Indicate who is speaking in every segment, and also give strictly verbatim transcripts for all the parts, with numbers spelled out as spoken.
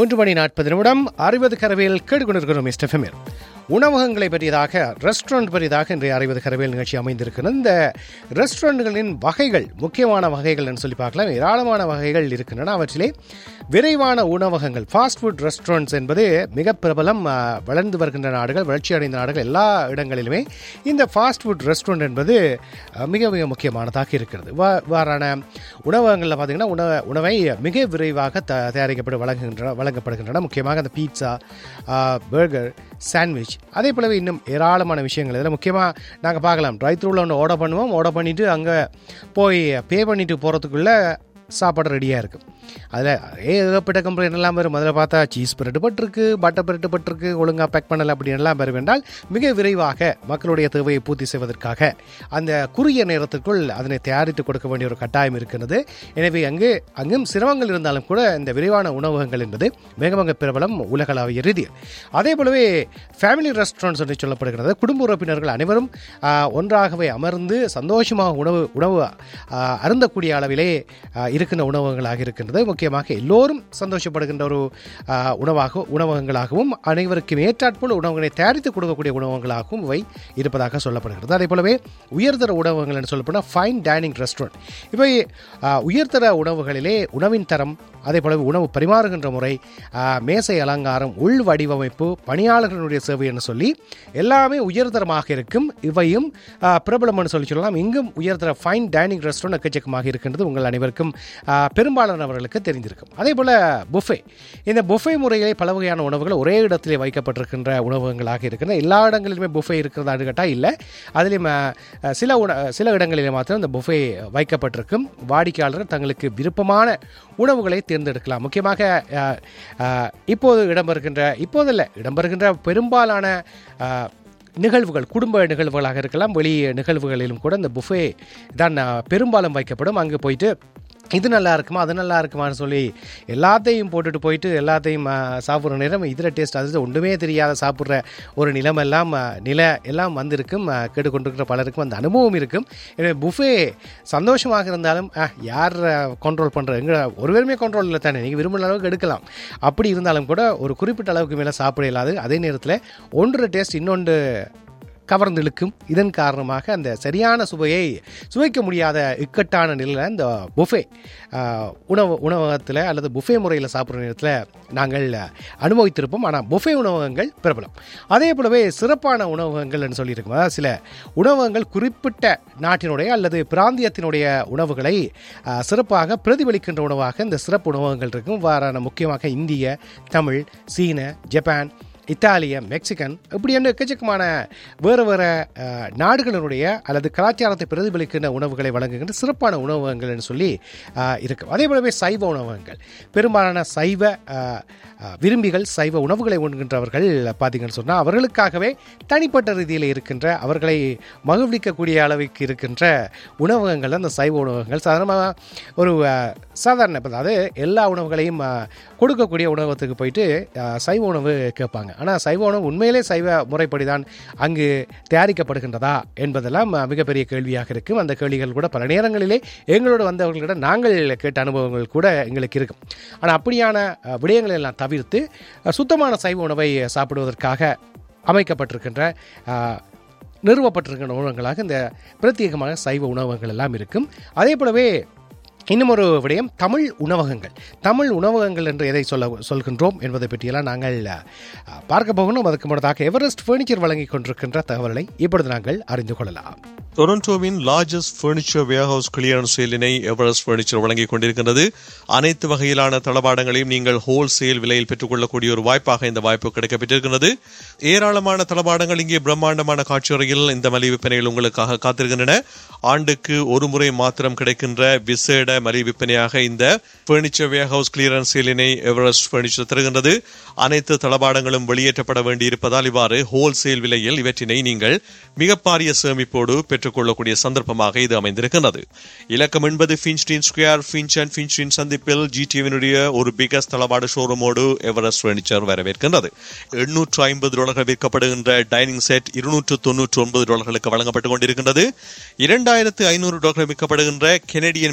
Speaker 1: மூன்று மணி நாற்பது நிமிடம் அறுபது கரவையில் கேட்டுக்கொண்டிருக்கிறோம். மிஸ்டர் ஃபெமில் உணவகங்களை பற்றியதாக, ரெஸ்டாரண்ட் பற்றியதாக இன்றைய அறுபது கரவையில் நிகழ்ச்சி அமைந்திருக்கிறது. இந்த ரெஸ்டாரண்ட்களின் வகைகள், முக்கியமான வகைகள் என்று சொல்லி பார்க்கலாம். ஏராளமான வகைகள் இருக்கின்றன. அவற்றிலே விரைவான உணவகங்கள், ஃபாஸ்ட் ஃபுட் ரெஸ்டாரண்ட்ஸ் என்பது மிக பிரபலம். வளர்ந்து வருகின்ற நாடுகள், வளர்ச்சி அடைந்த நாடுகள் எல்லா இடங்களிலுமே இந்த ஃபாஸ்ட் ஃபுட் ரெஸ்டாரண்ட் என்பது மிக மிக முக்கியமானதாக இருக்கிறது. இவ்வாறான உணவகங்களில் பார்த்திங்கன்னா உணவ உணவை மிக விரைவாக த தயாரிக்கப்பட்டு வழங்குகின்றன வழங்கப்படுகின்றன முக்கியமாக அந்த பீட்சா, பர்கர், சாண்ட்விச், அதே போலவே இன்னும் ஏராளமான விஷயங்கள். இதில் முக்கியமாக நாங்கள் பார்க்கலாம், ட்ரைவ் த்ரூவில் ஒன்று ஆர்டர் பண்ணுவோம். ஆர்டர் பண்ணிவிட்டு அங்கே போய் பே பண்ணிவிட்டு போகிறதுக்குள்ளே சாப்பாடு ரெடியாக இருக்கும். அதில் ஏகப்பட்ட கம்ப்ளைண்ட் எல்லாம் வரும். அதில் பார்த்தா சீஸ் பிரெட்டு பட்டிருக்கு, பட்டர் பிரெட்டு பட்டிருக்கு, ஒழுங்காக பேக் பண்ணலை அப்படின்னு எல்லாம் வரும். என்றால் மிக விரைவாக மக்களுடைய தேவையை பூர்த்தி செய்வதற்காக அந்த குறுகிய நேரத்திற்குள் அதனை தயாரித்து கொடுக்க வேண்டிய ஒரு கட்டாயம் இருக்கிறது. எனவே அங்கு அங்கும் சிரமங்கள் இருந்தாலும் கூட இந்த விரைவான உணவகங்கள் என்பது மிக மிக பிரபலம் உலகளாவிய ரீதியில். அதே போலவே ஃபேமிலி ரெஸ்டாரண்ட்ஸ் என்று சொல்லப்படுகிறது. குடும்ப உறுப்பினர்கள் அனைவரும் ஒன்றாகவே அமர்ந்து சந்தோஷமாக உணவு உணவு அருந்தக்கூடிய அளவிலே இருக்கின்ற உணவகங்களாக இருக்கின்றது. முக்கியமாக எல்லோரும் சந்தோஷப்படுகின்ற ஒரு உணவாக உணவகங்களாகவும் அனைவருக்கும் ஏற்றாற்போல் உணவுகளை தயாரித்து கொடுக்கக்கூடிய உணவகங்களாகவும் இவை இருப்பதாக சொல்லப்படுகிறது. அதே போலவே உயர்தர உணவகங்கள் என்று சொல்லப்போனால் ஃபைன் டைனிங் ரெஸ்டாரண்ட். இவை உயர்தர உணவுகளிலே உணவின் தரம், அதே போலவே உணவு பரிமாறுகின்ற முறை, மேசை அலங்காரம், உள் வடிவமைப்பு, பணியாளர்களுடைய சேவை என்று சொல்லி எல்லாமே உயர்தரமாக இருக்கும். இவையும் பிரபலம் என்று சொல்லி சொல்லலாம். இங்கும் உயர்தர ஃபைன் டைனிங் ரெஸ்டாரண்ட் எக்கச்சக்கமாக இருக்கின்றது. உங்கள் அனைவருக்கும் பெரும்பாலானவர்களுக்கு தெரிந்திருக்கும். அதே போல புஃபே. இந்த புஃபே முறையிலே பல வகையான உணவுகள் ஒரே இடத்திலே வைக்கப்பட்டிருக்கின்ற உணவகங்களாக இருக்கின்றன. எல்லா இடங்களிலுமே புஃபே இருக்கிறதான்னு கேட்டால் இல்லை. அதிலும் சில உண சில இடங்களில் மாத்திரம் இந்த புஃபே வைக்கப்பட்டிருக்கும். வாடிக்கையாளர்கள் தங்களுக்கு விருப்பமான உணவுகளை தேர்ந்தெடுக்கலாம். முக்கியமாக இப்போது இடம்பெறுகின்ற இப்போதில்லை இடம்பெறுகின்ற பெரும்பாலான நிகழ்வுகள், குடும்ப நிகழ்வுகளாக இருக்கலாம், வெளி நிகழ்வுகளிலும் கூட இந்த புஃபே தான் பெரும்பாலும் வைக்கப்படும். அங்கே போயிட்டு இது நல்லா இருக்குமா, அது நல்லா இருக்குமான்னு சொல்லி எல்லாத்தையும் போட்டுட்டு போயிட்டு எல்லாத்தையும் சாப்பிட்ற நேரம் இதில் டேஸ்ட் அது ஒன்றுமே தெரியாத சாப்பிட்ற ஒரு நிலமெல்லாம் நில எல்லாம் வந்திருக்கும். கேட்டுக்கொண்டிருக்கிற பலருக்கும் அந்த அனுபவம் இருக்கும். எனவே புஃபே சந்தோஷமாக இருந்தாலும் யார் கண்ட்ரோல் பண்ணுற, எங்கே ஒருவருமே கண்ட்ரோல் இல்லை தானே, நீங்கள் விரும்புகிற அளவுக்கு எடுக்கலாம். அப்படி இருந்தாலும் கூட ஒரு குறிப்பிட்ட அளவுக்கு மேலே சாப்பிட இல்லாது. அதே நேரத்தில் ஒன்று டேஸ்ட் இன்னொன்று கவர்ந்து இழுக்கும். இதன் காரணமாக அந்த சரியான சுவையை சுவைக்க முடியாத இக்கட்டான நிலையில் இந்த புஃபே உணவு உணவகத்தில் அல்லது புஃபே முறையில் சாப்பிட்ற நேரத்தில் நாங்கள் அனுபவித்திருப்போம். ஆனால் புஃபே உணவகங்கள் பிரபலம். அதே போலவே சிறப்பான உணவகங்கள் என்று சொல்லியிருக்கோம். அதாவது சில உணவகங்கள் குறிப்பிட்ட நாட்டினுடைய அல்லது பிராந்தியத்தினுடைய உணவுகளை சிறப்பாக பிரதிபலிக்கின்ற உணவாக இந்த சிறப்பு உணவகங்கள் இருக்கும். வாரான முக்கியமாக இந்திய, தமிழ், சீன, ஜப்பான், இத்தாலிய, மெக்சிகன், இப்படி என்ன எக்கச்சக்கமான வேறு வேறு நாடுகளினுடைய அல்லது கலாச்சாரத்தை பிரதிபலிக்கின்ற உணவுகளை வழங்குகின்ற சிறப்பான உணவகங்கள் என்று சொல்லி இருக்கும். அதே போலவே சைவ உணவகங்கள். பெரும்பாலான சைவ விரும்பிகள், சைவ உணவுகளை உண்கின்றவர்கள் பார்த்தீங்கன்னு சொன்னால் அவர்களுக்காகவே தனிப்பட்ட ரீதியில் இருக்கின்ற, அவர்களை மகிழ்விக்கக்கூடிய அளவுக்கு இருக்கின்ற உணவகங்கள் அந்த சைவ உணவகங்கள். சாதாரணமாக ஒரு சாதாரண அதாவது எல்லா உணவுகளையும் கொடுக்கக்கூடிய உணவகத்துக்கு போயிட்டு சைவ உணவு கேட்பாங்க. ஆனால் சைவ உணவு உண்மையிலே சைவ முறைப்படி தான் அங்கு தயாரிக்கப்படுகின்றதா என்பதெல்லாம் மிகப்பெரிய கேள்வியாக இருக்கும். அந்த கேள்விகள் கூட பல நேரங்களிலே எங்களோட வந்தவர்களிடம் நாங்கள் கேட்ட அனுபவங்கள் கூட எங்களுக்கு இருக்கும். ஆனால் அப்படியான விடயங்கள் எல்லாம் தவிர்த்து சுத்தமான சைவ உணவை சாப்பிடுவதற்காக அமைக்கப்பட்டிருக்கின்ற நிறுவப்பட்டிருக்கின்ற உணவகங்களாக இந்த பிரத்யேகமான சைவ உணவகங்கள் எல்லாம் இருக்கும். அதே போலவே இன்னும் ஒரு விடயம், தமிழ் உணவகங்கள். தமிழ் உணவகங்கள் என்று எதை சொல்ல சொல்கின்றோம் என்பதை பற்றியெல்லாம் நாங்கள் பார்க்க போகணும். அதுக்கு முன்னதாக எவரெஸ்ட் ஃபர்னிச்சர் வழங்கி கொண்டிருக்கின்ற தகவலை இப்பொழுது நாங்கள் அறிந்து கொள்ளலாம்.
Speaker 2: டொரண்டோவின் largest furniture warehouse clearance சேலினை Everest furniture வழங்கிக் கொண்டிருக்கின்றது. அனைத்து வகையிலான தளபாடங்களையும் நீங்கள் ஹோல்சேல் விலையில் பெற்றுக்கொள்ளக்கூடிய ஒரு வாய்ப்பாக இந்த வாய்ப்பு கிடைக்கப்பட்டிருக்கிறது. ஏராளமான தளபாடங்கள் இங்கே பிரம்மாண்டமான காட்சியறையில் இந்த மலிவு விற்பனைகள் உங்களுக்காக காத்திருக்கின்றன. ஆண்டுக்கு ஒரு முறை மாத்திரம் கிடைக்கின்ற விசேட மலிவு விற்பனையாக இந்த furniture warehouse clearance சேலினை Everest furniture தருகின்றது. அனைத்து தளபாடங்களும் வெளியேற்றப்பட வேண்டியிருப்பதால் இவ்வாறு ஹோல்சேல் விலையில் இவற்றினை நீங்கள் மிக பாரிய சேமிப்போடு பெற்றுக்கொள்ளக்கூடிய சந்தர்ப்பமாக இது அமைந்திருக்கிறது. இலக்கம் என்பது ஃபின்ச்டின் ஸ்கொயர், ஃபின்ச் அண்ட் ஃபின்ச்டின் சந்திப்பில் ஜிடிவினுடைய ஒரு பிகஸ்ட் தளபாட ஷோரூமோடு எவரெஸ்ட் ஃபர்னிச்சர் வரவேற்கின்றது. எண்ணூற்று ஐம்பது டாலர்கள் விற்கப்படுகின்ற டைனிங் செட் இருநூற்று தொன்னூற்று ஒன்பது டாலர்களுக்கு வழங்கப்பட்டுக் கொண்டிருக்கின்றது. இரண்டாயிரத்து ஐநூறு டாலர்கள் விற்கப்படுகின்ற கெனடியன் மேட் சோஃபா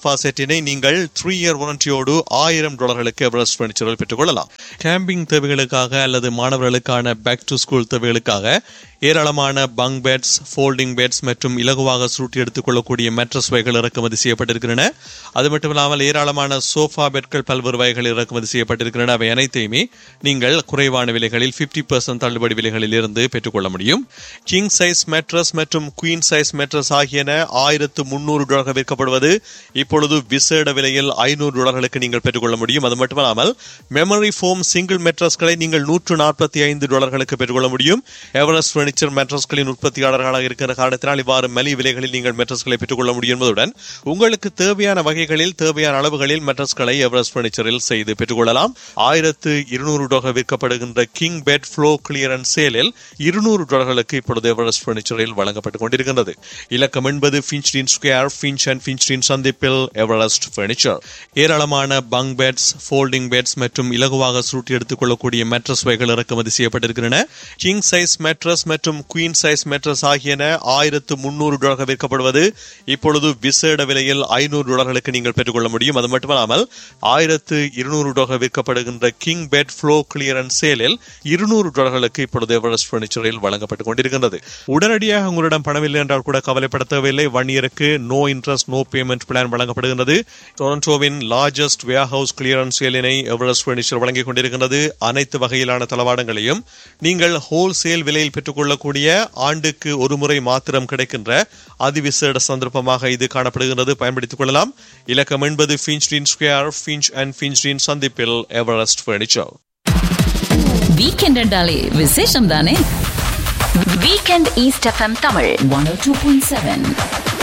Speaker 2: சோஃபா செட்டினை நீங்கள் த்ரீ இயர் வாரண்டியோடு ஆயிரம் டாலர்களுக்கு எவரெஸ்ட் பர்னிச்சரில் பெற்றுக் கொள்ளலாம். கேம்பிங் தேவைகளுக்காக அல்லது மாணவர்களுக்கான பேக் டு ஸ்கூல் தேவைகளுக்காக ஏராளமான பங்க் பெட்ஸ், ஃபோல்டிங் பெட்ஸ் மற்றும் இலகுவாக சுருட்டி எடுத்துக் கொள்ளக்கூடிய மேட்ரஸ் வகைகள் இறக்குமதி செய்யப்பட்டிருக்கின்றன. அது மட்டுமில்லாமல் ஏராளமான சோஃபா பெட்கள் பல்வேறு வகைகள் இறக்குமதி செய்யப்பட்டிருக்கின்றன. அவை அனைத்தையுமே நீங்கள் குறைவான விலைகளில் ஐம்பது சதவீதம் தள்ளுபடி விலைகளில் இருந்து பெற்றுக்கொள்ள முடியும். கிங் சைஸ் மேட்ரஸ் மற்றும் குயின் சைஸ் மேட்ரஸ் ஆகியன ஆயிரத்து முன்னூறு டாலர்கள் விற்கப்படுவது இப்பொழுது விசேட விலையில் ஐநூறு டாலர்களுக்கு நீங்கள் பெற்றுக்கொள்ள முடியும். அது மட்டுமல்லாமல் மெமரி ஃபோம் சிங்கிள் மேட்ரஸ்களை நீங்கள் நூற்று நாற்பத்தி ஐந்து டாலர்களுக்கு பெற்றுக்கொள்ள முடியும். எவரெஸ்ட் பர்னிச்சர் மேட்ரஸ்களின் உற்பத்தியாளர்களாக இருக்கிற காரணத்தினால் இவ்வாறு மலிவு விலைகளில் நீங்கள் மேட்ரஸ்களை பெற்றுக்கொள்ள முடியும் என்பதுடன் உங்களுக்கு தேவையான வகைகளில் தேவையான அளவுகளில் மேட்ரஸ்களை எவரெஸ்ட் பர்னிச்சரில் செய்து பெற்றுக்கொள்ளலாம். ஆயிரத்து இருநூறு dollar விற்கப்படுகின்ற king bed flow clearance சேலில் இருநூறு டாலர்களுக்கு இப்பொழுது எவரெஸ்ட் பர்னிச்சரில் வழங்கப்பட்டுக் கொண்டிருக்கின்றது. இலக்கம் என்பது ஃபின்ச்டின் ஸ்கொயர், ஃபின்ச் அண்ட் ஃபின்ச்டின் சந்திப்பில் எவரெஸ்ட் பர்னிச்சர். ஏராளமான பங்க் பெட்ஸ், ஃபோல்டிங் பெட்ஸ் மற்றும் இலகுவாக சுருட்டி எடுத்துக் கொள்ளக்கூடிய மேட்ரஸ் வகைகள் இறக்குமதி செய்யப்பட்டிருக்கின்றன. கிங் சைஸ் மேட்ரஸ் மற்றும் குயின் சைஸ் மேட்ரஸ் ஆகியன ஆயிரத்து முன்னூறு டாலர்கள் விற்கப்படுவது இப்பொழுது விசேட விலையில் ஐநூறு டாலர்களுக்கு நீங்கள் பெற்றுக்கொள்ள முடியும். அது மட்டுமல்லாமல் ஆயிரத்து இருநூறு டாலர்கள் விற்கப்படுகின்ற கிங் பெட் ஃப்ளோ கிளியரன்ஸ் சேலில் இருநூறு டாலர்களுக்கு இப்பொழுது எவரெஸ்ட் பர்னிச்சரில் வழங்கப்பட்டுக் கொண்டிருக்கின்றது. உடனடியாக உங்களிடம் பணமில்லை என்றால் கூட கவலைப்பட தேவையில்லை. ஒன் இயருக்கு no interest no payment plan வழங்கப்படுகின்றது. டொரண்டோவின் largest warehouse clearance சேலினை Everest furniture வழங்கிக் கொண்டிருக்கின்றது. அனைத்து வகையிலான தளவாடங்களையும் நீங்கள் ஹோல்சேல் விலையில் பெற்றுக்கொள்ள கூடிய ஆண்டுக்கு ஒரு முறை மாத்திரம் கிடைக்கின்ற அதிவிசேட சந்தர்ப்பமாக இது காணப்படுகிறது. பயன்படுத்திக் கொள்ளலாம். இலக்கம் என்பது ஃபின்ச்டின் ஸ்கொயர், ஃபின்ச் அண்ட் ஃபின்ச்டின் சந்திப்பில் எவரெஸ்ட் பர்னிச்சர்.
Speaker 3: வீக்கெண்ட் என்றாலே விசேஷம் தானே. Weekend east FM Tamil one ஓ டூ பாயிண்ட் செவன்.